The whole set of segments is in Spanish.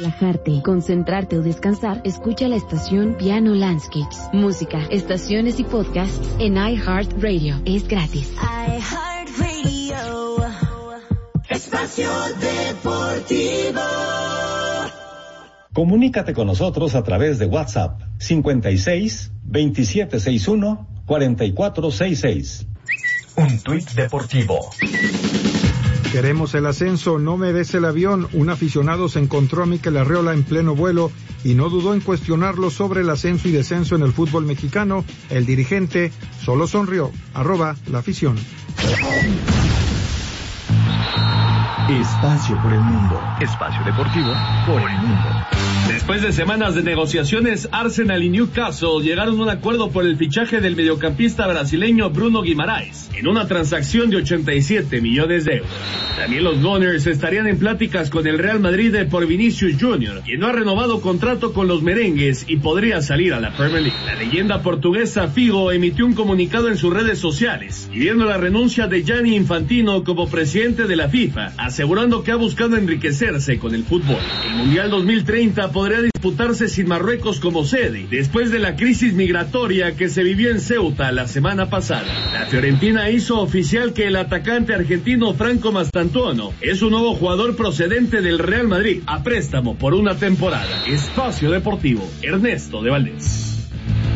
relajarte, concentrarte o descansar, escucha la estación Piano Landscapes. Música, estaciones y podcasts en iHeartRadio. Es gratis. iHeartRadio. Espacio Deportivo. Comunícate con nosotros a través de WhatsApp 56 2761 4466. Un tuit deportivo. Queremos el ascenso, no merece el avión. Un aficionado se encontró a Mikel Arriola en pleno vuelo y no dudó en cuestionarlo sobre el ascenso y descenso en el fútbol mexicano. El dirigente solo sonrió. @laAfición. Espacio por el mundo. Espacio deportivo por el mundo. Después de semanas de negociaciones, Arsenal y Newcastle llegaron a un acuerdo por el fichaje del mediocampista brasileño Bruno Guimaraes, en una transacción de 87 millones de euros. También los Gunners estarían en pláticas con el Real Madrid por Vinicius Jr., quien no ha renovado contrato con los merengues y podría salir a la Premier League. La leyenda portuguesa Figo emitió un comunicado en sus redes sociales, pidiendo la renuncia de Gianni Infantino como presidente de la FIFA, asegurando que ha buscado enriquecerse con el fútbol. El Mundial 2030 podría disputarse sin Marruecos como sede, después de la crisis migratoria que se vivió en Ceuta la semana pasada. La Fiorentina hizo oficial que el atacante argentino Franco Mastantuono es un nuevo jugador procedente del Real Madrid, a préstamo por una temporada. Espacio Deportivo, Ernesto de Valdés.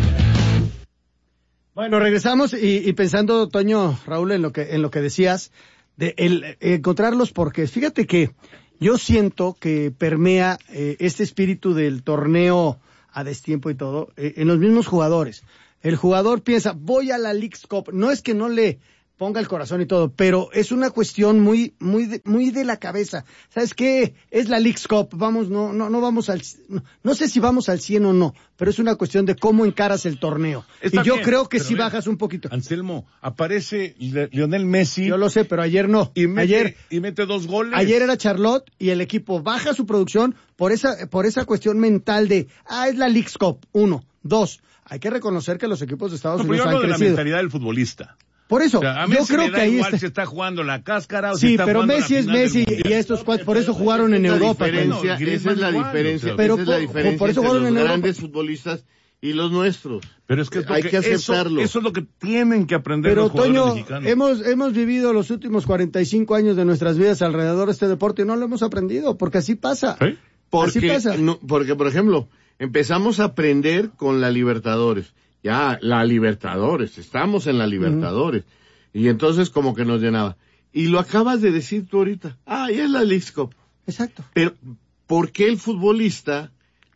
Bueno, regresamos y pensando, Toño, Raúl, en lo que decías, de encontrarlos, porque fíjate que yo siento que permea este espíritu del torneo a destiempo y todo en los mismos jugadores. El jugador piensa, voy a la Leagues Cup. No es que no le ponga el corazón y todo, pero es una cuestión muy de la cabeza. ¿Sabes qué? Es la Leagues Cup. Vamos, no vamos no sé si vamos al 100 o no, pero es una cuestión de cómo encaras el torneo. Está y yo bien, creo que si bajas un poquito. Anselmo, aparece Lionel Messi. Yo lo sé, pero ayer no. Y mete 2 goles. Ayer era Charlotte y el equipo baja su producción por esa cuestión mental de, es la Leagues Cup, 1, 2. Hay que reconocer que los equipos de Estados Unidos han crecido. Yo hablo de la mentalidad del futbolista. Por eso, o sea, yo creo que ahí igual si está jugando la cáscara o sí, si está pero jugando Messi es Messi y estos cuatro, por eso jugaron en Europa. Esa es la diferencia. Pero esa es la diferencia por eso entre jugaron los en grandes Europa. futbolistas y los nuestros. Pero es que, hay que aceptarlo. Eso es lo que tienen que aprender los jugadores mexicanos. Pero Toño, hemos vivido los últimos 45 años de nuestras vidas alrededor de este deporte y no lo hemos aprendido, porque así pasa. ¿Sí? Así pasa. Porque, por ejemplo, empezamos a aprender con la Libertadores. Ya, la Libertadores, estamos en la Libertadores. Y entonces como que nos llenaba. Y lo acabas de decir tú ahorita. Ya es la Leagues Cup. Exacto. Pero, ¿por qué el futbolista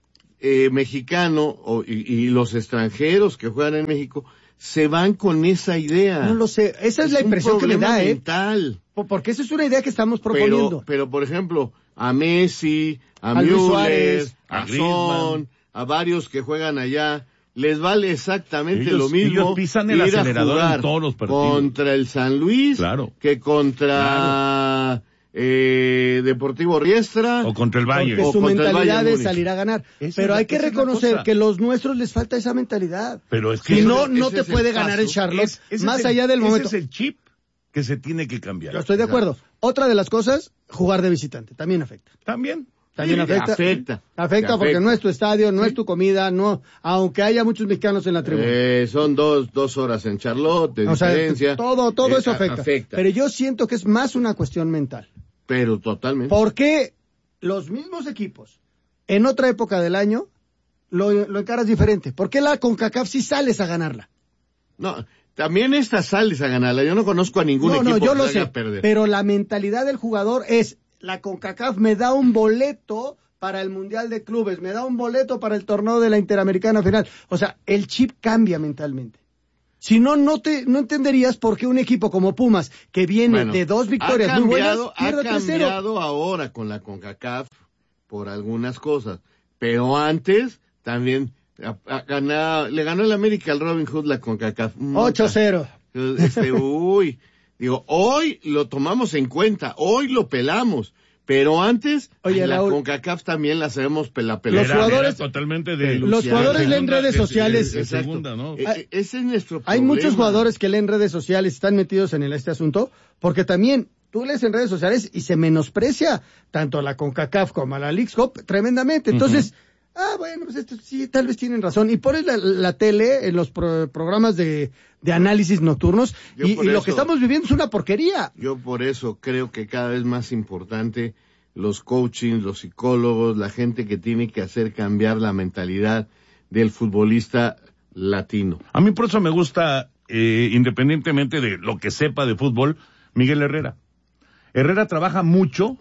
mexicano y los extranjeros que juegan en México se van con esa idea? No lo sé. Esa es la impresión que me da, mental. Porque esa es una idea que estamos proponiendo. Pero por ejemplo, a Messi, a Luis Müller, Suárez, a Son, a varios que juegan allá, les vale exactamente lo mismo. Ellos pisan el acelerador en todos los partidos. Contra el San Luis, que contra Deportivo Riestra. O contra el Bayern. Porque su contra mentalidad es salir a ganar. Pero hay que reconocer que los nuestros les falta esa mentalidad. Pero es que si no te puede ganar el Charlotte, más allá del momento. Ese es el chip que se tiene que cambiar. Yo estoy de acuerdo. Otra de las cosas, jugar de visitante, también afecta. También afecta porque no es tu estadio, no es tu comida, no, aunque haya muchos mexicanos en la tribuna. Son dos horas en Charlotte, de diferencia. Todo eso afecta. Pero yo siento que es más una cuestión mental. Pero totalmente. Porque los mismos equipos, en otra época del año, lo encaras diferente. ¿Por qué la CONCACAF sí sales a ganarla? No, también esta sales a ganarla. Yo no conozco a ningún equipo yo que lo haga sé, perder. Pero la mentalidad del jugador es, la CONCACAF me da un boleto para el Mundial de Clubes, me da un boleto para el torneo de la Interamericana final. O sea, el chip cambia mentalmente. Si no, no entenderías por qué un equipo como Pumas, que viene de 2 victorias muy buenas, pierde 3-0. Ha cambiado ahora con la CONCACAF por algunas cosas. Pero antes, también, le ganó el América al Robin Hood la CONCACAF. 8-0. Hoy lo tomamos en cuenta, hoy lo pelamos, pero antes la CONCACAF también la sabemos pelar. Los jugadores totalmente los jugadores leen redes sociales. Segunda, ¿no? Ese es nuestro problema. Hay muchos jugadores que leen redes sociales, están metidos en este asunto, porque también tú lees en redes sociales y se menosprecia tanto a la CONCACAF como a la Leagues Cup tremendamente. Entonces, bueno, pues esto sí, tal vez tienen razón. Y pones la tele en los programas de análisis nocturnos y lo que estamos viviendo es una porquería. Yo por eso creo que cada vez más importante los coachings, los psicólogos, la gente que tiene que hacer cambiar la mentalidad del futbolista latino. A mí por eso me gusta, independientemente de lo que sepa de fútbol, Miguel Herrera. Herrera trabaja mucho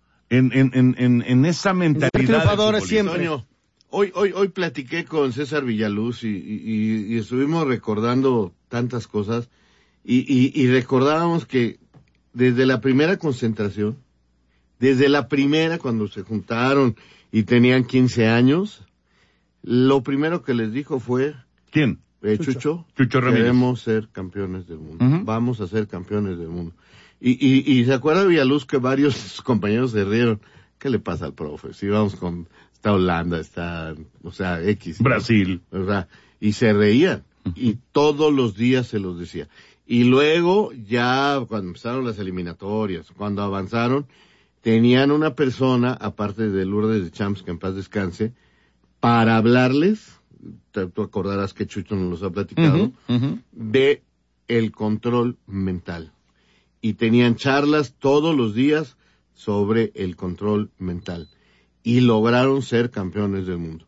en esa mentalidad. Siempre. Hoy platiqué con César Villaluz y estuvimos recordando tantas cosas y recordábamos que desde la primera concentración, cuando se juntaron y tenían 15 años, lo primero que les dijo fue... ¿Quién? Chucho Ramírez. Queremos ser campeones del mundo. Vamos a ser campeones del mundo. Y se acuerda Villaluz que varios compañeros se rieron. ¿Qué le pasa al profe? Si vamos con... Está Holanda, X. Brasil. ¿Verdad? Y se reían. Y todos los días se los decía. Y luego, ya cuando empezaron las eliminatorias, cuando avanzaron, tenían una persona, aparte de Lourdes de Champs, que en paz descanse, para hablarles, tú acordarás que Chucho nos los ha platicado, de el control mental. Y tenían charlas todos los días sobre el control mental. Y lograron ser campeones del mundo.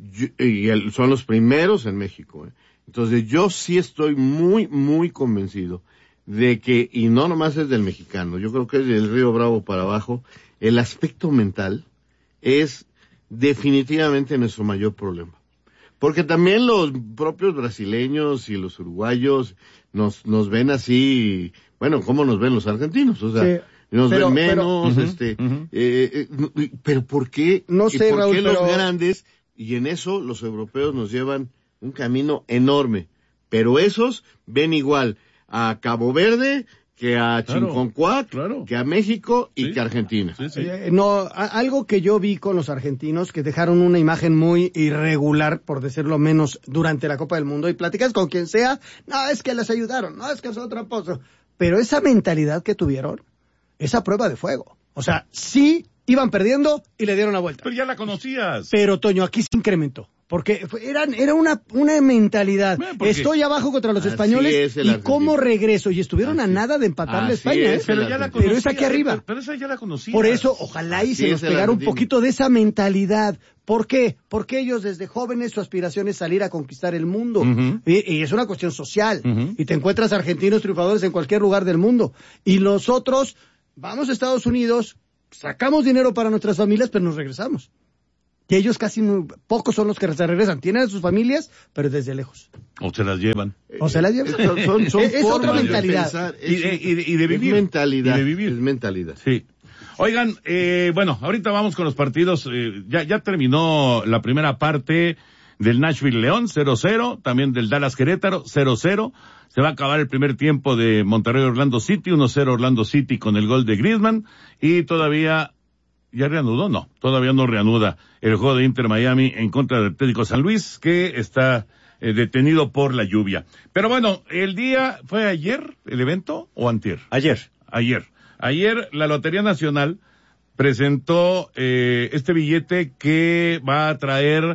Son los primeros en México. Entonces yo sí estoy muy, muy convencido de que, y no nomás es del mexicano, yo creo que es del Río Bravo para abajo, el aspecto mental es definitivamente nuestro mayor problema. Porque también los propios brasileños y los uruguayos nos ven así, bueno, ¿cómo nos ven los argentinos? O sea, nos ven menos, pero ¿por qué? No sé, ¿por qué Raúl, los grandes? Y en eso los europeos nos llevan un camino enorme. Pero esos ven igual a Cabo Verde que a Chinconcuac, que a México y que a Argentina. Algo que yo vi con los argentinos, que dejaron una imagen muy irregular, por decirlo menos, durante la Copa del Mundo, y platicas con quien sea, no, es que les ayudaron, no, es que son tramposos. Pero esa mentalidad que tuvieron, esa prueba de fuego. O sea, sí iban perdiendo y le dieron la vuelta. Pero ya la conocías. Pero, Toño, aquí se incrementó. Porque era una mentalidad. Estoy abajo contra los españoles y cómo regreso. Y estuvieron a nada de empatarle a España. Pero ya la conocía. Pero es aquí arriba. Pero esa ya la conocía. Por eso, ojalá y se nos pegara un poquito de esa mentalidad. ¿Por qué? Porque ellos desde jóvenes su aspiración es salir a conquistar el mundo. Y es una cuestión social. Y te encuentras argentinos triunfadores en cualquier lugar del mundo. Y nosotros vamos a Estados Unidos, sacamos dinero para nuestras familias, pero nos regresamos. Y ellos pocos son los que se regresan. Tienen a sus familias, pero desde lejos. O se las llevan. Son es otra mentalidad. Y de vivir. Es mentalidad. Sí. Oigan, bueno, ahorita vamos con los partidos. Ya terminó la primera parte del Nashville León, 0-0. También del Dallas Querétaro, 0-0. Se va a acabar el primer tiempo de Monterrey Orlando City, 1-0 Orlando City con el gol de Griezmann. Y todavía... ¿Ya reanudó? No, todavía no reanuda el juego de Inter Miami en contra del Atlético San Luis, que está detenido por la lluvia. Pero bueno, el día, ¿fue ayer el evento o antier? Ayer. Ayer la Lotería Nacional presentó este billete que va a atraer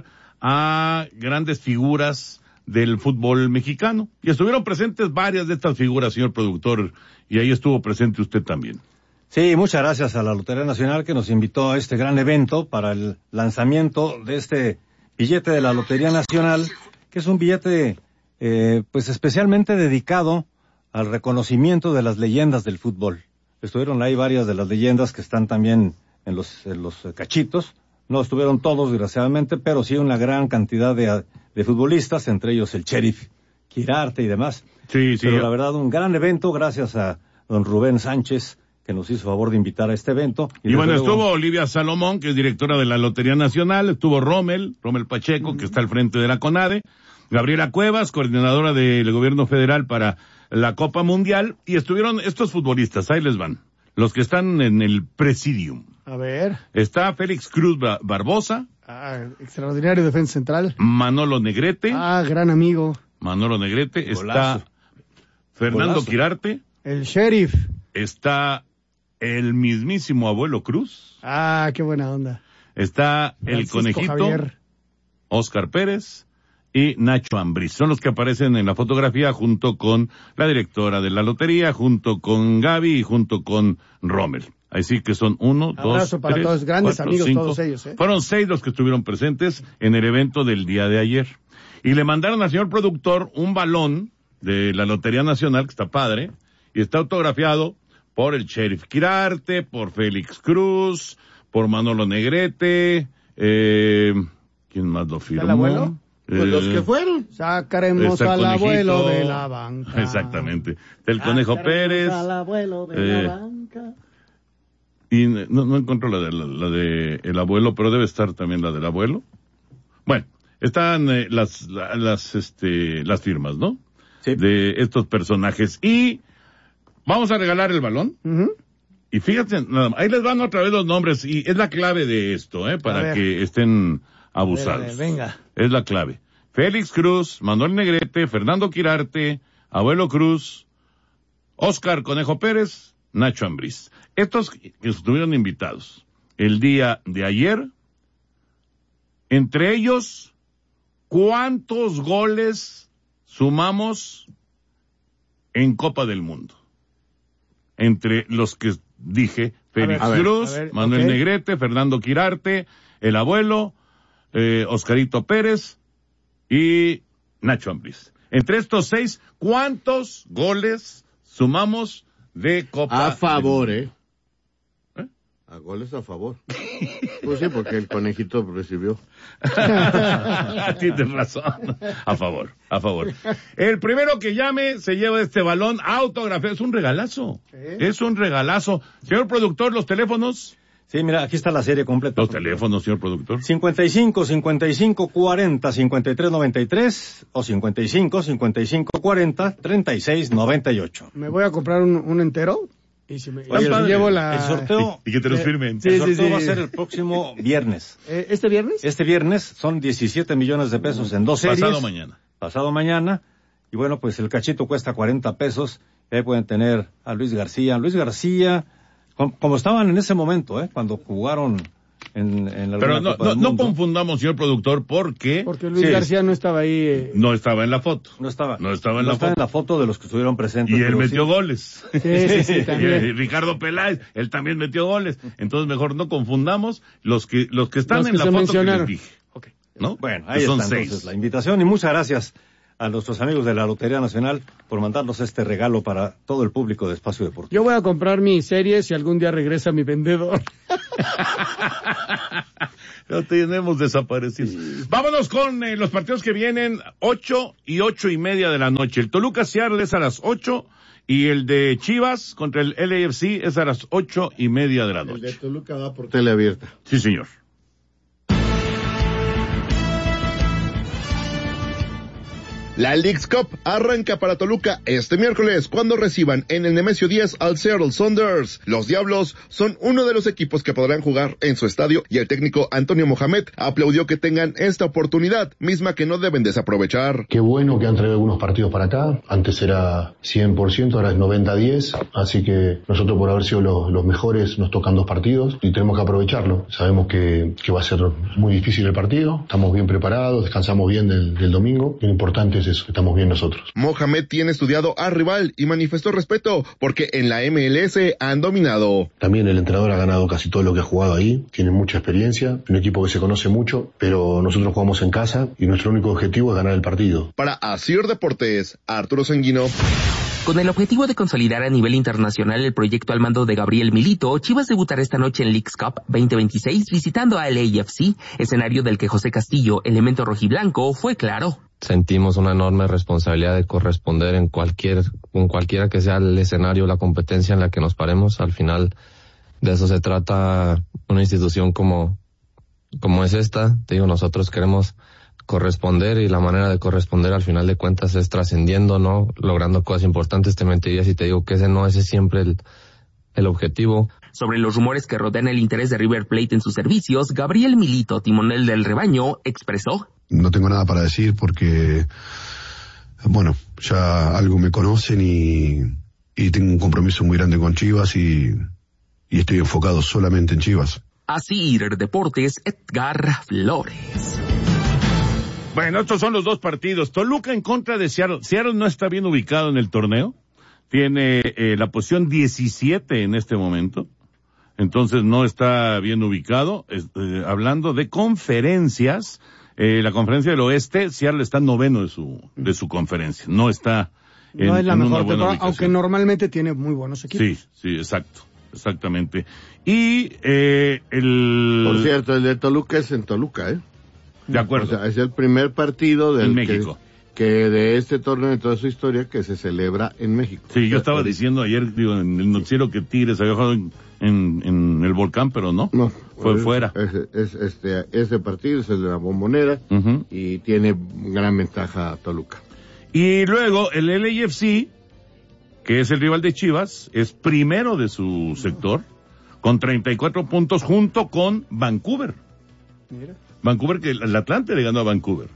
a grandes figuras del fútbol mexicano. Y estuvieron presentes varias de estas figuras, señor productor, y ahí estuvo presente usted también. Sí, muchas gracias a la Lotería Nacional que nos invitó a este gran evento para el lanzamiento de este billete de la Lotería Nacional, que es un billete pues especialmente dedicado al reconocimiento de las leyendas del fútbol. Estuvieron ahí varias de las leyendas que están también en los cachitos. No estuvieron todos, desgraciadamente, pero sí una gran cantidad de futbolistas, entre ellos el Sheriff Quirarte y demás. Sí. Pero la verdad, un gran evento, gracias a don Rubén Sánchez, que nos hizo favor de invitar a este evento. Y bueno, estuvo Olivia Salomón, que es directora de la Lotería Nacional, estuvo Rommel Pacheco, que está al frente de la CONADE, Gabriela Cuevas, coordinadora del gobierno federal para la Copa Mundial, y estuvieron estos futbolistas, ahí les van, los que están en el Presidium. A ver. Está Félix Cruz Barbosa. Extraordinario defensa central. Manolo Negrete. Gran amigo. Manolo Negrete. Golazo. Está Fernando Quirarte. El Sheriff. Está el mismísimo Abuelo Cruz. Ah, qué buena onda. Está el Francisco Conejito, Javier. Oscar Pérez y Nacho Ambriz. Son los que aparecen en la fotografía junto con la directora de la lotería, junto con Gaby y junto con Rommel. Así que son 1, 2, Abrazo para 3, todos, grandes 4, amigos 5. todos ellos, Fueron 6 los que estuvieron presentes en el evento del día de ayer. Y le mandaron al señor productor un balón de la Lotería Nacional, que está padre, y está autografiado por el Sheriff Quirarte, por Félix Cruz, por Manolo Negrete, ¿quién más lo firmó? ¿El abuelo? Pues los que fueron. Sacaremos Está el al abuelo Conejito. de la banca. Exactamente. Del Conejo Pérez. Al abuelo de la banca. Y no encuentro la de el abuelo, pero debe estar también la del abuelo. Bueno, están las firmas, ¿no? Sí. De estos personajes. Y vamos a regalar el balón. Ujú. Y fíjate, nada más, ahí les van otra vez los nombres, y es la clave de esto, para que estén abusados. A ver, venga. Es la clave. Félix Cruz, Manuel Negrete, Fernando Quirarte, Abuelo Cruz, Oscar Conejo Pérez, Nacho Ambriz. Estos que estuvieron invitados el día de ayer, entre ellos, ¿cuántos goles sumamos en Copa del Mundo? Entre los que dije, Félix Cruz, Manuel Negrete, Fernando Quirarte, el abuelo, Oscarito Pérez y Nacho Ambriz. Entre estos 6, ¿cuántos goles sumamos de Copa? A favor, del Mundo? A goles a favor. Pues sí, porque el Conejito recibió. Tienes razón. A favor. El primero que llame se lleva este balón autografiado. Es un regalazo. Es un regalazo. Señor productor, los teléfonos. Sí, mira, aquí está la serie completa. Los teléfonos, señor productor. 55 55 40 53 93 o 55 55 40 36 98. Me voy a comprar un entero. Y si me Oye, llevo la... El sorteo... Y que te los firmen. El sorteo va a ser el próximo viernes. ¿Este viernes? Este viernes son 17 millones de pesos en 2 series. Pasado mañana. Y bueno, pues el cachito cuesta 40 pesos. Y ahí pueden tener a Luis García. Como estaban en ese momento, cuando jugaron en la Pero Copa del no Mundo. confundamos, señor productor, porque Luis García no estaba ahí. No estaba en la foto. No estaba en la foto de los que estuvieron presentes. Y él metió goles. Sí, también. Y Ricardo Peláez, él también metió goles. Entonces mejor no confundamos los que están Los en que la se foto mencionaron. que les dije. ¿No? Bueno, ahí son está 6. entonces la invitación y muchas gracias a nuestros amigos de la Lotería Nacional por mandarnos este regalo para todo el público de Espacio Deportivo. Yo voy a comprar mi serie si algún día regresa mi vendedor. Ya tenemos desaparecidos. Vámonos con los partidos que vienen 8 y 8:30 de la noche. El Toluca Seattle es a las 8 y el de Chivas contra el LAFC es a las 8:30 de la noche. El de Toluca va por tele abierta. Sí, señor. La Leagues Cup arranca para Toluca este miércoles cuando reciban en el Nemesio 10 al Seattle Sounders. Los Diablos son uno de los equipos que podrán jugar en su estadio y el técnico Antonio Mohamed aplaudió que tengan esta oportunidad, misma que no deben desaprovechar. Qué bueno que han traído algunos partidos para acá. Antes era 100%, ahora es 90-10. Así que nosotros por haber sido los mejores nos tocan 2 partidos y tenemos que aprovecharlo. Sabemos que va a ser muy difícil el partido. Estamos bien preparados, descansamos bien del domingo. Lo importante es eso, que estamos bien nosotros. Mohamed tiene estudiado al rival y manifestó respeto porque en la MLS han dominado. También el entrenador ha ganado casi todo lo que ha jugado ahí, tiene mucha experiencia, un equipo que se conoce mucho, pero nosotros jugamos en casa y nuestro único objetivo es ganar el partido. Para Asir Deportes, Arturo Sanguino. Con el objetivo de consolidar a nivel internacional el proyecto al mando de Gabriel Milito, Chivas debutará esta noche en Leagues Cup 2026 visitando a LAFC, escenario del que José Castillo, elemento rojiblanco, fue claro. Sentimos una enorme responsabilidad de corresponder en cualquiera que sea el escenario, la competencia en la que nos paremos. Al final de eso se trata una institución como es esta. Te digo, nosotros queremos corresponder y la manera de corresponder al final de cuentas es trascendiendo, ¿no? Logrando cosas importantes. Te mentiría si te digo que ese es siempre el objetivo. Sobre los rumores que rodean el interés de River Plate en sus servicios, Gabriel Milito, timonel del rebaño, expresó: no tengo nada para decir porque, bueno, ya algo me conocen y tengo un compromiso muy grande con Chivas y y estoy enfocado solamente en Chivas. Asir Deportes, Edgar Flores. Bueno, estos son los dos partidos. Toluca en contra de Seattle. Seattle no está bien ubicado en el torneo. Tiene la posición 17 en este momento. Entonces no está bien ubicado. Hablando de conferencias, la conferencia del oeste, Seattle está noveno de su conferencia. No está no es la mejor temporada, aunque normalmente tiene muy buenos equipos. Sí, exactamente. Y por cierto, el de Toluca es en Toluca, ¿eh? De acuerdo. O sea, es el primer partido en México. Que de este torneo en toda su historia que se celebra en México. Sí, yo estaba diciendo ayer, en el noticiero que Tigres había jugado en el Volcán, pero no. Fue fuera. Ese partido es el de la Bombonera y tiene gran ventaja Toluca. Y luego el LAFC, que es el rival de Chivas, es primero de su sector, con 34 puntos junto con Vancouver. Mira. Vancouver, que el Atlante le ganó a Vancouver.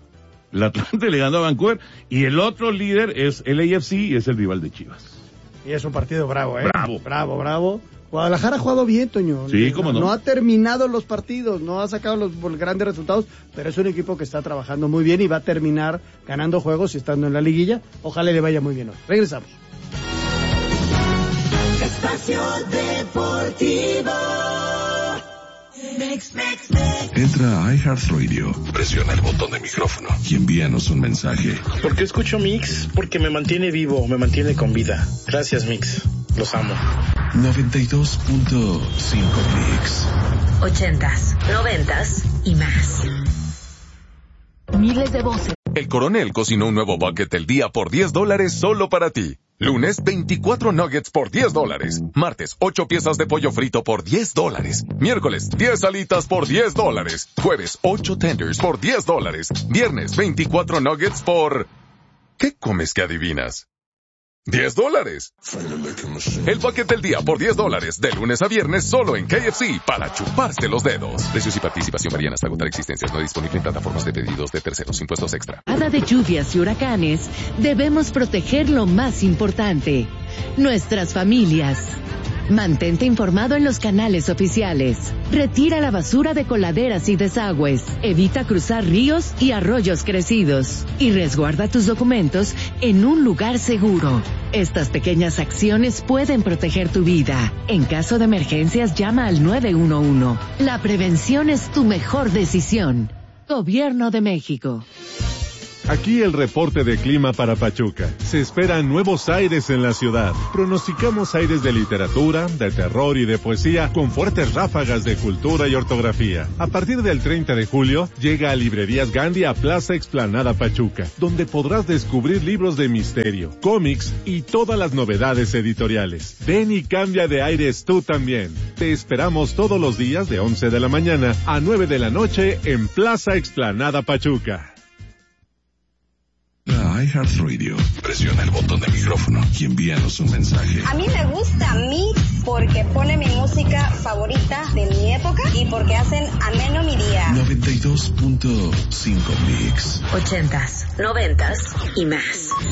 Y el otro líder es el LAFC y es el rival de Chivas. Y es un partido bravo, ¿eh? Bravo. Guadalajara ha jugado bien, Toño. Sí, cómo no. No ha terminado los partidos, no ha sacado los grandes resultados, pero es un equipo que está trabajando muy bien y va a terminar ganando juegos y estando en la liguilla. Ojalá le vaya muy bien hoy. Regresamos. Espacio Deportivo. Entra a iHeartRadio, presiona el botón de micrófono y envíanos un mensaje. ¿Por qué escucho Mix? Porque me mantiene vivo, me mantiene con vida. Gracias, Mix. Los amo. 92.5 Mix. 80s, 90s y más. Miles de voces. El Coronel cocinó un nuevo bucket del día por $10 solo para ti. Lunes, 24 nuggets por $10. Martes, 8 piezas de pollo frito por $10. Miércoles, 10 alitas por $10. Jueves, 8 tenders por $10. Viernes, 24 nuggets por... ¿Qué comes que adivinas? $10. El bucket del día por $10, de lunes a viernes solo en KFC, para chuparse los dedos. Precios y participación varían hasta agotar existencias. No disponible en plataformas de pedidos de terceros. Impuestos extra. Hada de lluvias y huracanes, debemos proteger lo más importante: nuestras familias. Mantente informado en los canales oficiales. Retira la basura de coladeras y desagües. Evita cruzar ríos y arroyos crecidos. Y resguarda tus documentos en un lugar seguro. Estas pequeñas acciones pueden proteger tu vida. En caso de emergencias, llama al 911. La prevención es tu mejor decisión. Gobierno de México. Aquí el reporte de clima para Pachuca. Se esperan nuevos aires en la ciudad. Pronosticamos aires de literatura, de terror y de poesía, con fuertes ráfagas de cultura y ortografía. A partir del 30 de julio, llega a Librerías Gandhi a Plaza Explanada Pachuca, donde podrás descubrir libros de misterio, cómics y todas las novedades editoriales. Ven y cambia de aires tú también. Te esperamos todos los días de 11 de la mañana a 9 de la noche en Plaza Explanada Pachuca. A iHeartRadio, presiona el botón de micrófono y envíanos un mensaje. A mí me gusta Mix porque pone mi música favorita de mi época y porque hacen ameno mi día. 92.5 Mix. 80s, 90s y más.